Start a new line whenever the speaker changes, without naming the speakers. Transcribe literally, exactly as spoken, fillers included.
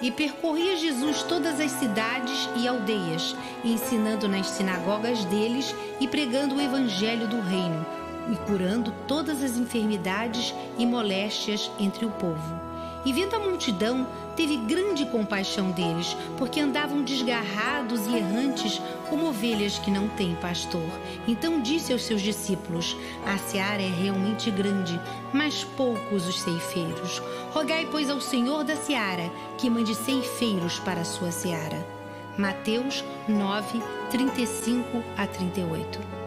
E percorria Jesus todas as cidades e aldeias, ensinando nas sinagogas deles e pregando o evangelho do reino, e curando todas as enfermidades e moléstias entre o povo. E vendo a multidão, teve grande compaixão deles, porque andavam desgarrados e errantes como ovelhas que não têm pastor. Então disse aos seus discípulos: a seara é realmente grande, mas poucos os ceifeiros. Rogai, pois, ao Senhor da seara que mande ceifeiros para a sua seara. Mateus nove, trinta e cinco a trinta e oito.